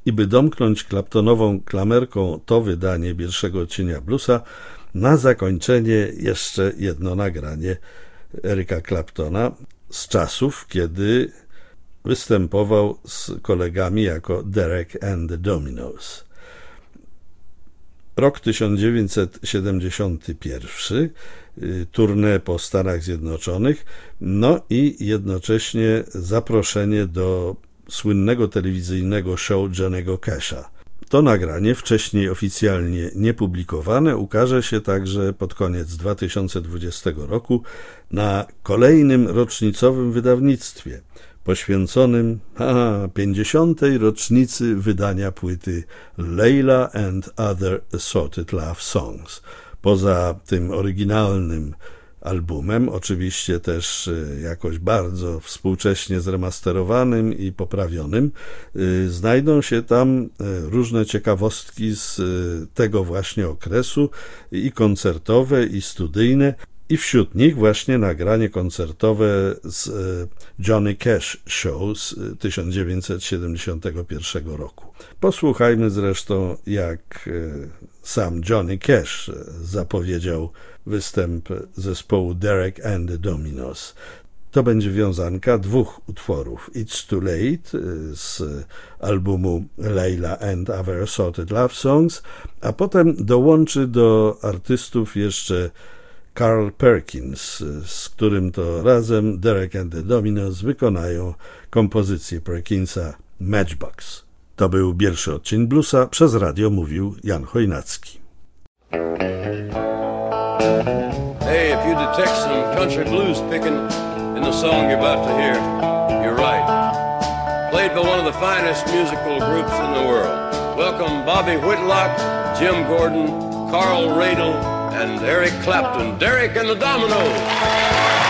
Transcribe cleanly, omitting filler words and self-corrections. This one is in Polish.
I by domknąć Claptonową klamerką to wydanie pierwszego odcienia bluesa, na zakończenie jeszcze jedno nagranie Erica Claptona z czasów, kiedy występował z kolegami jako Derek and the Dominos. Rok 1971, tournée po Stanach Zjednoczonych, no i jednocześnie zaproszenie do słynnego telewizyjnego show Johnny'ego Casha. To nagranie, wcześniej oficjalnie niepublikowane, ukaże się także pod koniec 2020 roku na kolejnym rocznicowym wydawnictwie poświęconym 50. rocznicy wydania płyty Layla and Other Assorted Love Songs. Poza tym oryginalnym albumem, oczywiście też jakoś bardzo współcześnie zremasterowanym i poprawionym, znajdą się tam różne ciekawostki z tego właśnie okresu, i koncertowe, i studyjne, i wśród nich właśnie nagranie koncertowe z Johnny Cash Show z 1971 roku. Posłuchajmy zresztą, jak sam Johnny Cash zapowiedział występ zespołu Derek and the Dominos. To będzie wiązanka dwóch utworów: It's Too Late z albumu Layla and Other Assorted Love Songs, a potem dołączy do artystów jeszcze Carl Perkins, z którym to razem Derek and the Dominos wykonają kompozycję Perkinsa Matchbox. To był pierwszy odcień bluesa, przez radio mówił Jan Chojnacki. Hey, if you detect some country blues picking in the song you're about to hear, you're right. Played by one of the finest musical groups in the world. Welcome Bobby Whitlock, Jim Gordon, Carl Radle, and Eric Clapton. Derek and the Dominos.